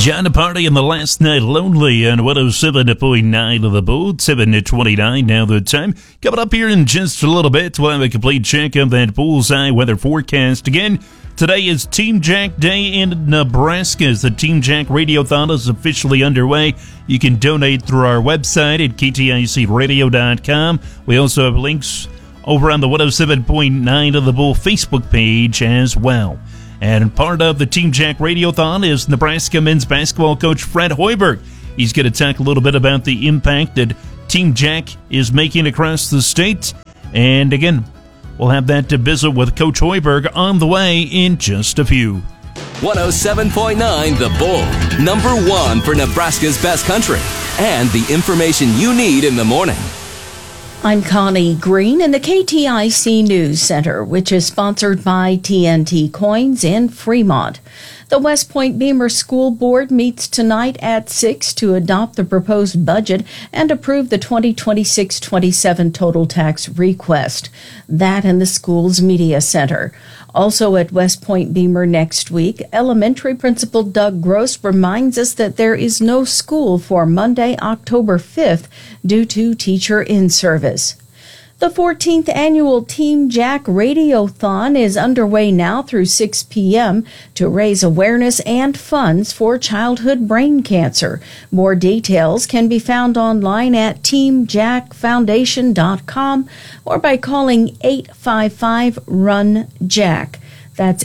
John Party and the Last Night Lonely on 107.9 of the Boat, 7:29 now the time. Coming up here in just a little bit, we'll have a complete check of that bullseye weather forecast. Again, today is Team Jack Day in Nebraska as the Team Jack Radiothon is officially underway. You can donate through our website at kticradio.com. We also have links over on the 107.9 of the Bull Facebook page as well. And part of the Team Jack Radiothon is Nebraska men's basketball coach Fred Hoiberg. He's going to talk a little bit about the impact that Team Jack is making across the state. And again, we'll have that to visit with Coach Hoiberg on the way in just a few. 107.9 The Bull, number one for Nebraska's best country, and the information you need in the morning. I'm Connie Green in the KTIC News Center, which is sponsored by TNT Coins in Fremont. The West Point Beamer School Board meets tonight at 6 to adopt the proposed budget and approve the 2026-27 total tax request. That in the school's media center. Also at West Point Beamer next week, elementary principal Doug Gross reminds us that there is no school for Monday, October 5th due to teacher in-service. The 14th annual Team Jack Radiothon is underway now through 6 p.m. to raise awareness and funds for childhood brain cancer. More details can be found online at teamjackfoundation.com or by calling 855-RUN-JACK. That's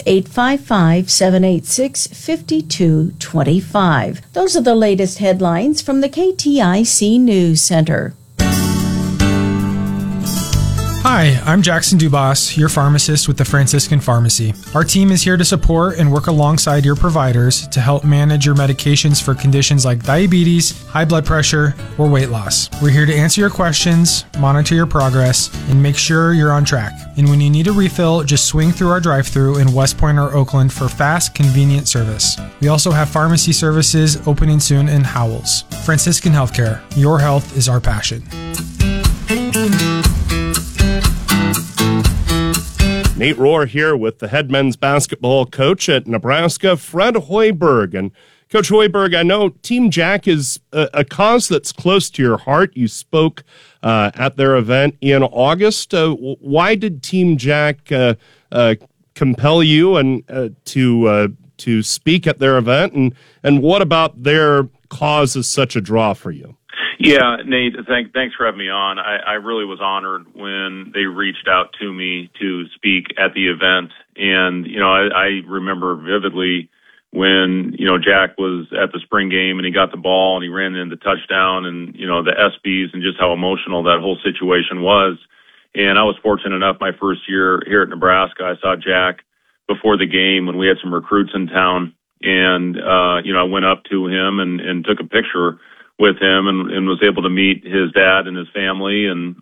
855-786-5225. Those are the latest headlines from the KTIC News Center. Hi, I'm Jackson Dubas, your pharmacist with the Franciscan Pharmacy. Our team is here to support and work alongside your providers to help manage your medications for conditions like diabetes, high blood pressure, or weight loss. We're here to answer your questions, monitor your progress, and make sure you're on track. And when you need a refill, just swing through our drive-thru in West Point or Oakland for fast, convenient service. We also have pharmacy services opening soon in Howells. Franciscan Healthcare, your health is our passion. Nate Rohr here with the head men's basketball coach at Nebraska, Fred Hoiberg. And Coach Hoiberg, I know Team Jack is a cause that's close to your heart. You spoke at their event in August. Why did Team Jack compel you and to speak at their event? And what about their cause is such a draw for you? Yeah, Nate, thanks for having me on. I really was honored when they reached out to me to speak at the event. And, I remember vividly when, Jack was at the spring game and he got the ball and he ran in the touchdown and, the ESPYs and just how emotional that whole situation was. And I was fortunate enough my first year here at Nebraska, I saw Jack before the game when we had some recruits in town. And, I went up to him and took a picture with him and was able to meet his dad and his family. And,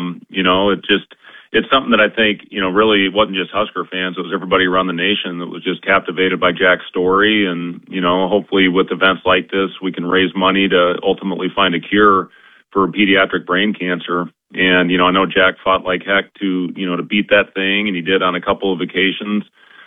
it's something that I think, really it wasn't just Husker fans. It was everybody around the nation that was just captivated by Jack's story. And, hopefully with events like this, we can raise money to ultimately find a cure for pediatric brain cancer. And, I know Jack fought like heck to beat that thing, and he did on a couple of occasions.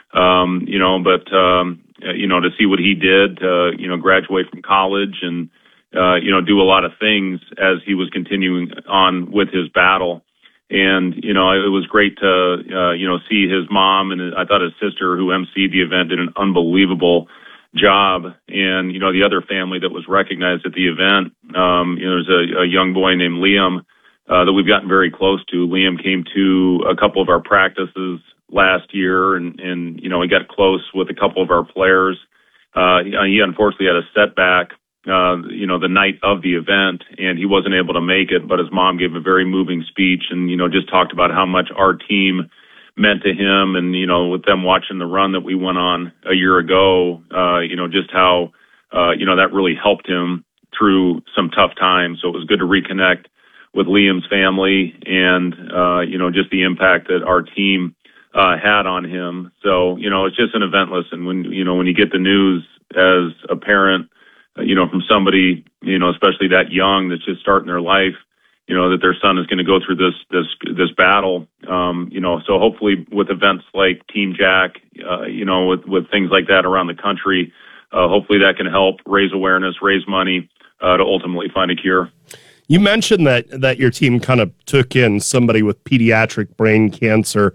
To see what he did to, graduate from college and, do a lot of things as he was continuing on with his battle. And, it was great to, see his mom and I thought his sister who emceed the event did an unbelievable job. And, the other family that was recognized at the event, there's a young boy named Liam that we've gotten very close to. Liam came to a couple of our practices last year and he got close with a couple of our players. He unfortunately had a setback the night of the event, and he wasn't able to make it, but his mom gave a very moving speech and, just talked about how much our team meant to him and, with them watching the run that we went on a year ago, just how, that really helped him through some tough times. So it was good to reconnect with Liam's family and, just the impact that our team had on him. So, it's just an event. Listen, when you get the news as a parent, from somebody, especially that young that's just starting their life, that their son is going to go through this battle. So hopefully with events like Team Jack, with things like that around the country, hopefully that can help raise awareness, raise money to ultimately find a cure. You mentioned that your team kind of took in somebody with pediatric brain cancer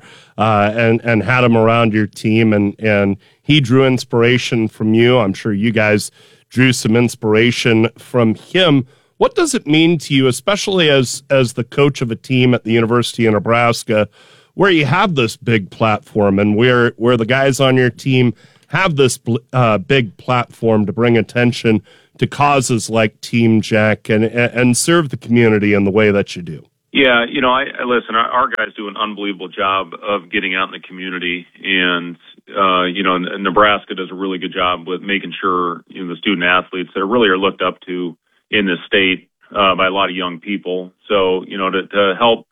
and had him around your team, and he drew inspiration from you. I'm sure you guys drew some inspiration from him. What does it mean to you, especially as the coach of a team at the University of Nebraska, where you have this big platform and where the guys on your team have this big platform to bring attention to causes like Team Jack and serve the community in the way that you do? Yeah, I listen, our guys do an unbelievable job of getting out in the community, and, Nebraska does a really good job with making sure, the student athletes that really are looked up to in this state by a lot of young people. So, to help,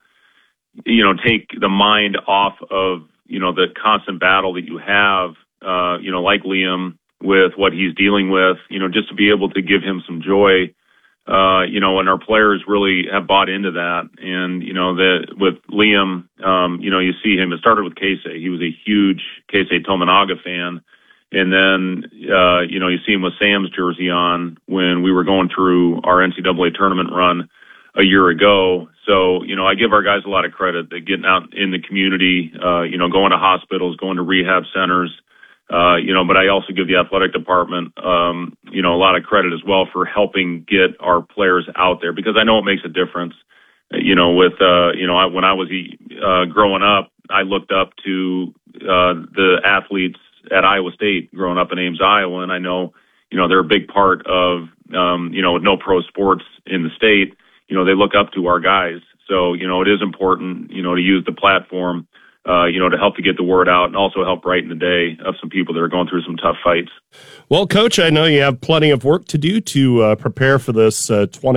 take the mind off of, the constant battle that you have, like Liam with what he's dealing with, just to be able to give him some joy, and our players really have bought into that. And, with Liam, you see him, it started with Keisei. He was a huge Keisei Tominaga fan. And then, you see him with Sam's jersey on when we were going through our NCAA tournament run a year ago. So, I give our guys a lot of credit. They're getting out in the community, going to hospitals, going to rehab centers, but I also give the athletic department, a lot of credit as well for helping get our players out there, because I know it makes a difference. When I was growing up, I looked up to the athletes at Iowa State growing up in Ames, Iowa, and I know, they're a big part of, with no pro sports in the state, they look up to our guys. So, it is important, to use the platform, to help to get the word out and also help brighten the day of some people that are going through some tough fights. Well, Coach, I know you have plenty of work to do to prepare for this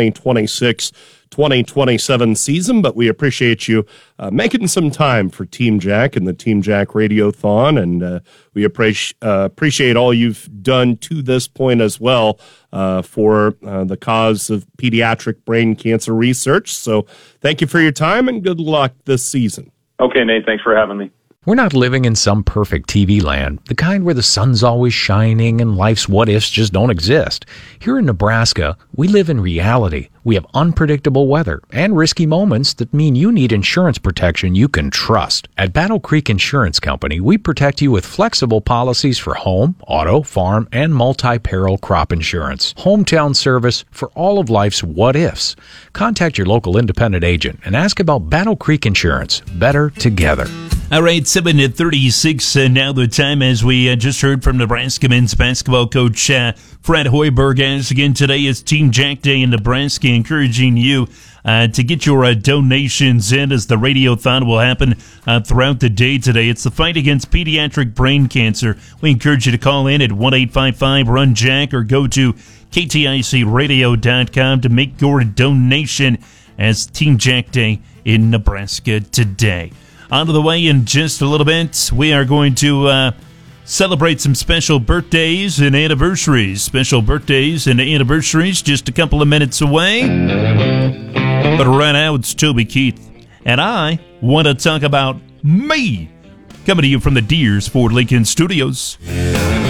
2026-2027 season, but we appreciate you making some time for Team Jack and the Team Jack Radiothon, and we appreciate all you've done to this point as well for the cause of pediatric brain cancer research. So thank you for your time and good luck this season. Okay, Nate, thanks for having me. We're not living in some perfect TV land, the kind where the sun's always shining and life's what-ifs just don't exist. Here in Nebraska, we live in reality. We have unpredictable weather and risky moments that mean you need insurance protection you can trust. At Battle Creek Insurance Company, we protect you with flexible policies for home, auto, farm, and multi-peril crop insurance. Hometown service for all of life's what-ifs. Contact your local independent agent and ask about Battle Creek Insurance. Better together. All right, 7:36 now the time, as we just heard from Nebraska men's basketball coach Fred Hoiberg. As again, today is Team Jack Day in Nebraska, encouraging you to get your donations in as the radiothon will happen throughout the day today. It's the fight against pediatric brain cancer. We encourage you to call in at 1-855-RUN-JACK or go to KTICradio.com to make your donation as Team Jack Day in Nebraska today. On to the way in just a little bit. We are going to celebrate some special birthdays and anniversaries. Special birthdays and anniversaries just a couple of minutes away. But right now, it's Toby Keith. And I want to talk about me. Coming to you from the Deers Ford Lincoln Studios.